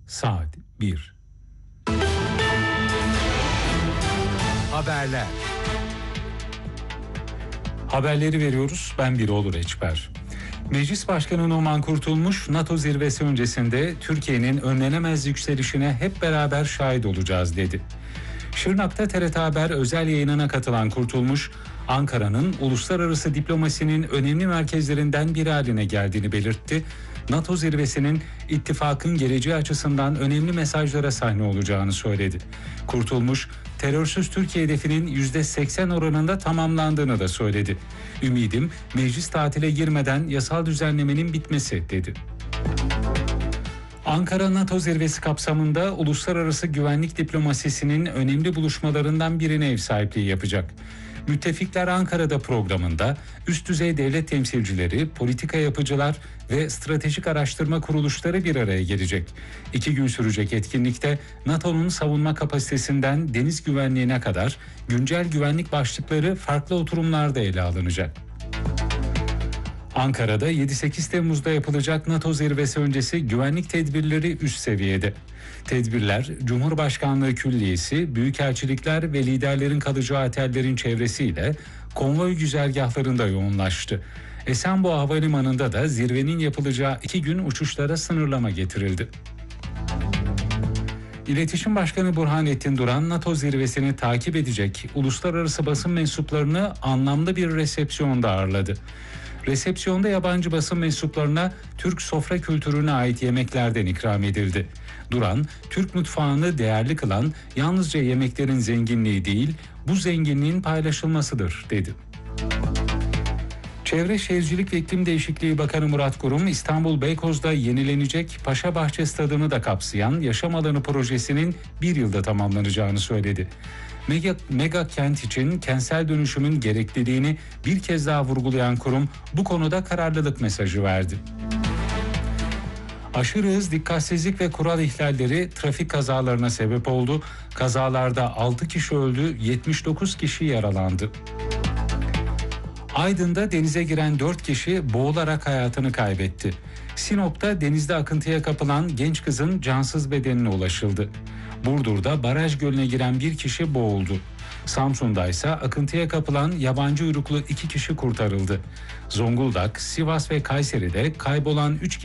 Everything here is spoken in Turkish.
saat 1. Haberler. Haberleri veriyoruz. Ben Birol Reçber. Meclis Başkanı Numan Kurtulmuş, NATO zirvesi öncesinde Türkiye'nin önlenemez yükselişine hep beraber şahit olacağız dedi. Şırnak'ta TRT Haber özel yayınına katılan Kurtulmuş, Ankara'nın uluslararası diplomasinin önemli merkezlerinden biri haline geldiğini belirtti. NATO zirvesinin ittifakın geleceği açısından önemli mesajlara sahne olacağını söyledi. Kurtulmuş, terörsüz Türkiye hedefinin %80 oranında tamamlandığını da söyledi. Ümidim meclis tatile girmeden yasal düzenlemenin bitmesi dedi. Ankara NATO zirvesi kapsamında uluslararası güvenlik diplomasisinin önemli buluşmalarından birine ev sahipliği yapacak. Müttefikler Ankara'da programında üst düzey devlet temsilcileri, politika yapıcılar ve stratejik araştırma kuruluşları bir araya gelecek. 2 gün sürecek etkinlikte NATO'nun savunma kapasitesinden deniz güvenliğine kadar güncel güvenlik başlıkları farklı oturumlarda ele alınacak. Ankara'da 7-8 Temmuz'da yapılacak NATO zirvesi öncesi güvenlik tedbirleri üst seviyede. Tedbirler, Cumhurbaşkanlığı Külliyesi, büyükelçilikler ve liderlerin kalacağı otellerin çevresiyle konvoy güzergahlarında yoğunlaştı. Esenboğa Havalimanı'nda da zirvenin yapılacağı 2 gün uçuşlara sınırlama getirildi. İletişim Başkanı Burhanettin Duran, NATO zirvesini takip edecek uluslararası basın mensuplarını anlamlı bir resepsiyonda ağırladı. Resepsiyonda yabancı basın mensuplarına Türk sofra kültürüne ait yemeklerden ikram edildi. Duran, Türk mutfağını değerli kılan yalnızca yemeklerin zenginliği değil, bu zenginliğin paylaşılmasıdır, dedi. Çevre Şehircilik ve İklim Değişikliği Bakanı Murat Kurum, İstanbul Beykoz'da yenilenecek Paşabahçe Stadı'nı da kapsayan yaşam alanı projesinin 1 yılda tamamlanacağını söyledi. Mega kent için kentsel dönüşümün gerekliliğini bir kez daha vurgulayan kurum bu konuda kararlılık mesajı verdi. Aşırı hız, dikkatsizlik ve kural ihlalleri trafik kazalarına sebep oldu. Kazalarda 6 kişi öldü, 79 kişi yaralandı. Aydın'da denize giren 4 kişi boğularak hayatını kaybetti. Sinop'ta denizde akıntıya kapılan genç kızın cansız bedenine ulaşıldı. Burdur'da baraj gölüne giren 1 kişi boğuldu. Samsun'da ise akıntıya kapılan yabancı uyruklu 2 kişi kurtarıldı. Zonguldak, Sivas ve Kayseri'de kaybolan 3 kişi